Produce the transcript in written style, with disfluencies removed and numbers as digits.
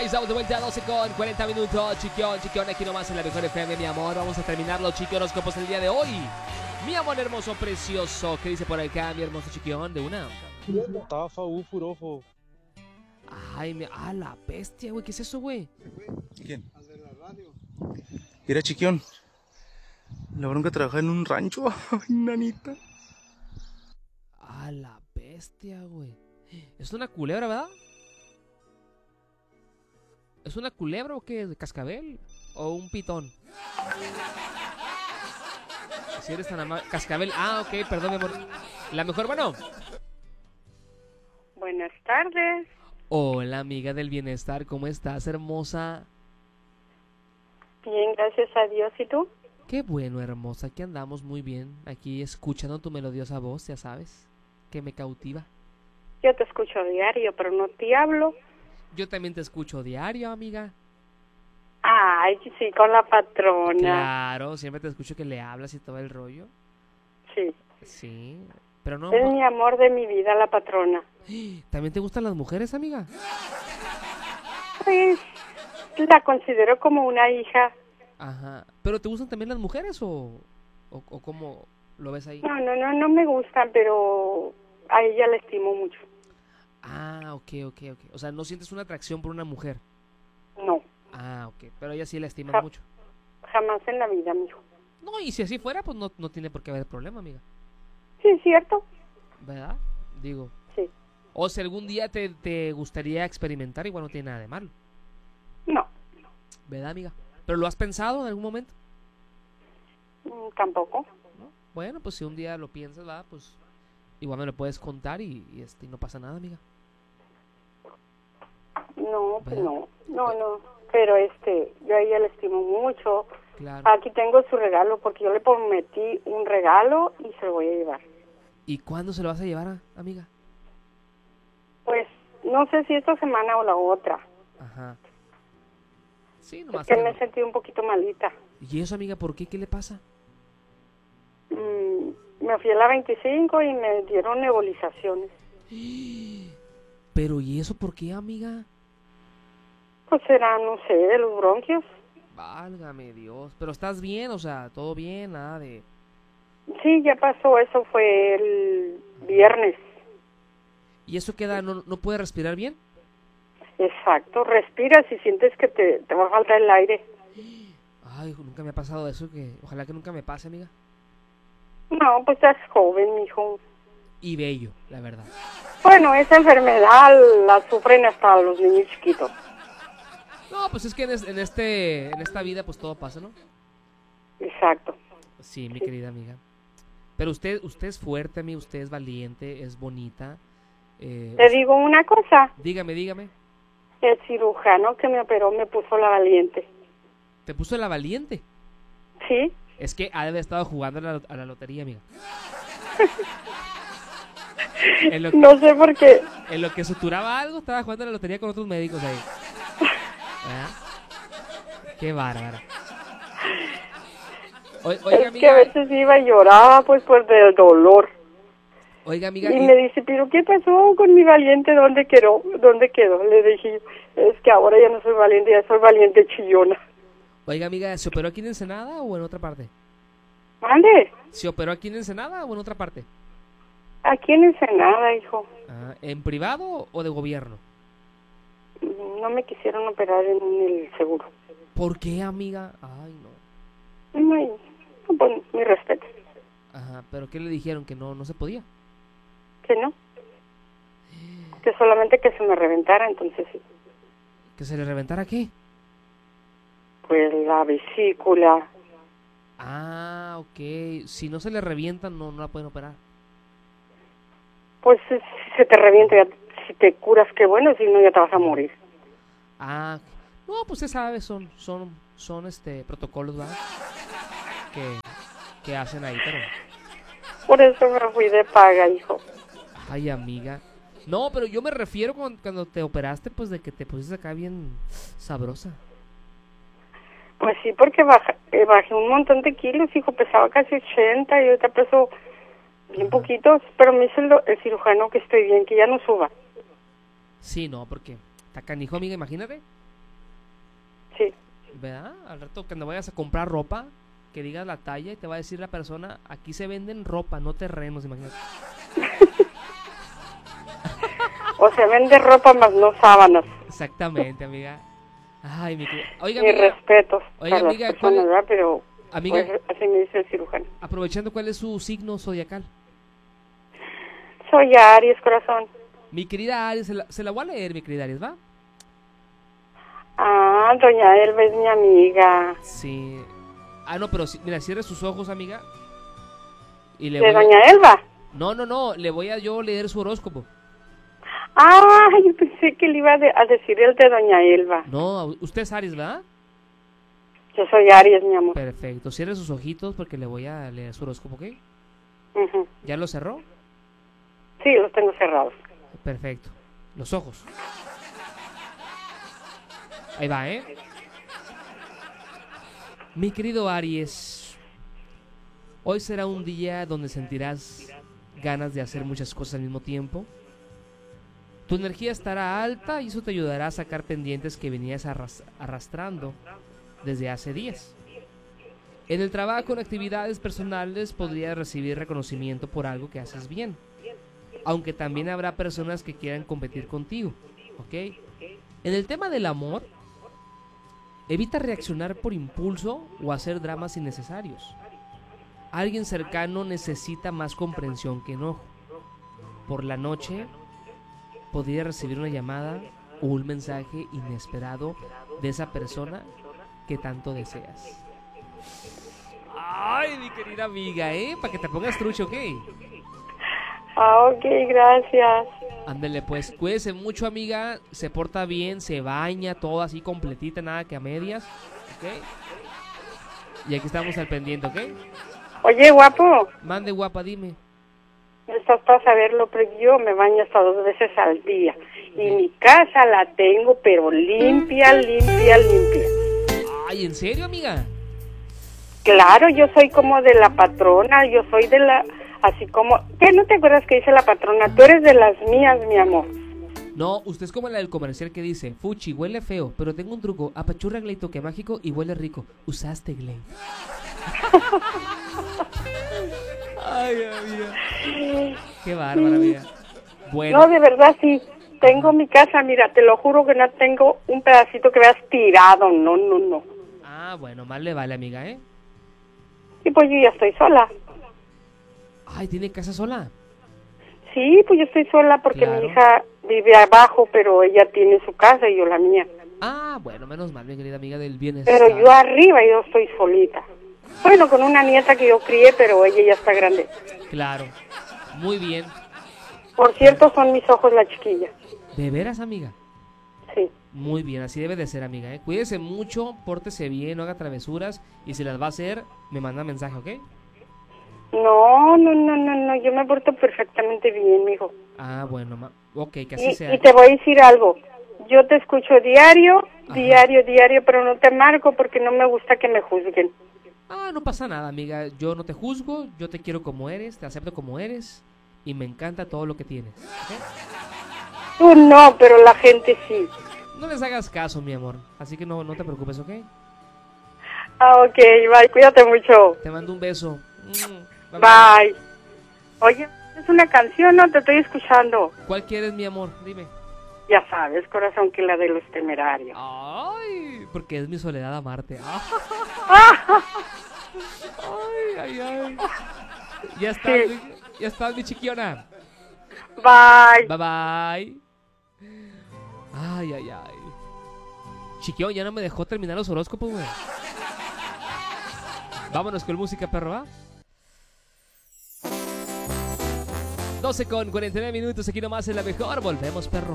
Ahí estamos de vuelta a 12 con 40 minutos. Chiquión, aquí nomás en la mejor FM, mi amor. Vamos a terminar los chiquioróscopos el día de hoy. Mi amor hermoso, precioso. ¿Qué dice por acá, mi hermoso chiquión? De una. Tafa, ufurofo. Ay, la bestia, güey. ¿Qué es eso, güey? ¿Quién? Mira, chiquión. La bronca trabaja en un rancho. Ay, nanita. La bestia, güey. Es una culebra, ¿verdad? ¿Es una culebra o qué? ¿De cascabel? ¿O un pitón? Si eres tan amable. Cascabel. Ok, perdón, mi amor. La mejor, bueno. Buenas tardes. Hola, amiga del bienestar. ¿Cómo estás, hermosa? Bien, gracias a Dios. ¿Y tú? Qué bueno, hermosa. Aquí andamos muy bien. Aquí escuchando tu melodiosa voz, ya sabes. Que me cautiva. Yo te escucho diario, pero no te hablo. Yo también te escucho diario, amiga. Ay, sí, con la patrona. Claro, siempre te escucho que le hablas y todo el rollo. Sí. Sí, pero no... Es mi amor de mi vida, la patrona. ¿También te gustan las mujeres, amiga? Pues, la considero como una hija. Ajá. ¿Pero te gustan también las mujeres o cómo lo ves ahí? No me gustan, pero a ella la estimo mucho. Ok. O sea, ¿no sientes una atracción por una mujer? No, Ok. Pero ella sí la estimas mucho. jamás en la vida, mijo. No, y si así fuera, pues no tiene por qué haber problema, amiga. Sí, es cierto. ¿Verdad? Digo. Sí. O si algún día te gustaría experimentar, igual no tiene nada de malo. No, ¿Verdad, amiga? ¿Pero lo has pensado en algún momento? tampoco. ¿No? Bueno, pues si un día lo piensas, ¿verdad? Pues igual me lo puedes contar y no pasa nada, amiga. No, pues ¿Verdad? no. Pero yo a ella la estimo mucho. Claro. Aquí tengo su regalo porque yo le prometí un regalo y se lo voy a llevar. ¿Y cuándo se lo vas a llevar, amiga? Pues no sé si esta semana o la otra. Ajá. Sí, Es nomás que que... me sentí un poquito malita. ¿Y eso, amiga, por qué? ¿Qué le pasa? Me fui a la 25 y me dieron nebulizaciones. Pero ¿y eso por qué, amiga? Pues será, no sé, de los bronquios. Válgame Dios. Pero estás bien, o sea, todo bien, nada de... Sí, ya pasó, eso fue el viernes. ¿Y eso queda, no puede respirar bien? Exacto, respiras y sientes que te va a faltar el aire. Ay, nunca me ha pasado eso, ojalá que nunca me pase, amiga. No, pues estás joven, mijo. Y bello, la verdad. Bueno, esa enfermedad la sufren hasta los niños chiquitos. No, pues es que en esta vida pues todo pasa, ¿no? Exacto. Sí, mi querida amiga. Pero usted es fuerte, amiga, usted es valiente, es bonita. Te digo una cosa, Dígame. el cirujano que me operó me puso la valiente. ¿Te puso la valiente? ¿Sí? Es que ha de haber estado jugando a la lotería, amiga. No sé por qué. En lo que suturaba algo, estaba jugando a la lotería con otros médicos ahí. ¿Verdad? Qué bárbara. Oiga, Es amiga. que a veces iba y lloraba pues del dolor. Oiga, amiga. Y me dice, ¿pero qué pasó con mi valiente? ¿Dónde quedó? Le dije, es que ahora ya no soy valiente, ya soy valiente chillona. Oiga, amiga, ¿se operó aquí en Ensenada o en otra parte? ¿Mande? ¿Se operó aquí en Ensenada o en otra parte? Aquí en Ensenada, hijo. ¿En privado o de gobierno? No me quisieron operar en el seguro. ¿Por qué, amiga? Ay, no. No, pues, mi respeto. Ajá, ¿pero qué le dijeron? ¿Que no se podía? Que no. Que solamente que se me reventara, entonces sí. ¿Que se le reventara qué? Pues la vesícula. Ok. Si no se le revienta, no la pueden operar. Pues si se te revienta, si te curas, qué bueno, si no ya te vas a morir. No, pues se sabe, son protocolos, ¿verdad? Que hacen ahí, pero... Por eso me fui de paga, hijo. Ay, amiga. No, pero yo me refiero cuando te operaste, pues de que te pusiste acá bien sabrosa. Pues sí, porque bajé un montón de kilos, hijo, pesaba casi 80 y ahorita peso bien poquitos, pero me dice el cirujano que estoy bien, que ya no suba. Sí, no, porque está canijo, amiga, imagínate. Sí. ¿Verdad? Al rato cuando vayas a comprar ropa, que digas la talla y te va a decir la persona, aquí se venden ropa, no terrenos, imagínate. O se vende ropa más no sábanas. Exactamente, amiga. Ay, mi querida. Oiga, Mis amiga, respetos oiga, para amiga, las personas, ¿cuál es- ¿verdad? Pero amiga, pues, así me dice el cirujano. aprovechando, ¿cuál es su signo zodiacal? Soy Aries, corazón. Mi querida Aries, se la voy a leer, mi querida Aries, ¿va? Ah, doña Elba es mi amiga. Sí. Ah, no, pero mira, cierre sus ojos, amiga. Y le ¿De voy a... doña Elba? No, le voy a yo leer su horóscopo. Ah, yo pensé que le iba a decir el de doña Elba. No, usted es Aries, ¿verdad? Yo soy Aries, mi amor. Perfecto, cierre sus ojitos porque le voy a leer su horóscopo, ¿ok? Ujú. ¿Ya lo cerró? Sí, los tengo cerrados. Perfecto. Los ojos. Ahí va, ¿eh? Mi querido Aries, hoy será un día donde sentirás ganas de hacer muchas cosas al mismo tiempo. Tu energía estará alta y eso te ayudará a sacar pendientes que venías arrastrando desde hace días. En el trabajo, en actividades personales, podrías recibir reconocimiento por algo que haces bien, aunque también habrá personas que quieran competir contigo, ¿ok? En el tema del amor, evita reaccionar por impulso o hacer dramas innecesarios. Alguien cercano necesita más comprensión que enojo. Por la noche, podría recibir una llamada o un mensaje inesperado de esa persona que tanto deseas. Ay, mi querida amiga, para que te pongas trucho, ¿ok? Ah, ok, gracias. Ándale, pues, cuídese mucho, amiga. Se porta bien, se baña, todo así completita, nada que a medias, ¿ok? Y aquí estamos al pendiente, ¿ok? Oye, guapo, Mande, guapa, dime. estás para saberlo, pero yo me baño hasta 2 veces al día. Y mi casa la tengo, pero limpia, limpia, limpia. Ay, ¿en serio, amiga? Claro, yo soy como de la patrona, yo soy de la... Así como... ¿Qué? ¿No te acuerdas que dice la patrona? Tú eres de las mías, mi amor. No, usted es como la del comercial que dice, Fuchi, huele feo, pero tengo un truco, apachurra Glade toque mágico y huele rico. Usaste Glade. Ay, amiga. Qué bárbara, amiga. Bueno. No, de verdad sí. Tengo mi casa, mira, te lo juro que no tengo un pedacito que veas tirado, no, no, no. Ah, bueno, más le vale, amiga, ¿eh? Y pues yo ya estoy sola. Ay, ¿tiene casa sola? Sí, pues yo estoy sola porque Claro. mi hija vive abajo, pero ella tiene su casa y yo la mía. Ah, bueno, menos mal, mi querida amiga del bienestar. Pero yo arriba yo estoy solita. Bueno, con una nieta que yo crié, pero ella ya está grande. Claro, muy bien. Por cierto, son mis ojos la chiquilla. ¿De veras, amiga? Sí. Muy bien, así debe de ser, amiga, ¿eh? Cuídese mucho, pórtese bien, no haga travesuras y si las va a hacer, me manda mensaje, ¿ok? No, no, no, no, no, yo me porto perfectamente bien, mijo. Ah, bueno, ok, que así sea. Y te voy a decir algo. Yo te escucho diario, diario, pero no te marco porque no me gusta que me juzguen. Ah, no pasa nada, amiga. Yo no te juzgo, yo te quiero como eres, te acepto como eres y me encanta todo lo que tienes, ¿ok? Tú no, pero la gente sí. No les hagas caso, mi amor, así que no te preocupes, ¿ok? Ah, ok, bye, cuídate mucho. Te mando un beso. Bye, bye. Bye. Oye, ¿es una canción o te estoy escuchando? ¿Cuál quieres, mi amor? Dime. Ya sabes, corazón, que la de los temerarios. Ay, porque es mi soledad amarte. Ay. Ya está, Sí. ya está, mi chiquiona. Bye. Bye, bye. Ay. Chiquión, ya no me dejó terminar los horóscopos, güey. Vámonos con música, perro, ¿va? 12:49 minutos, aquí nomás en la mejor. Volvemos, perro.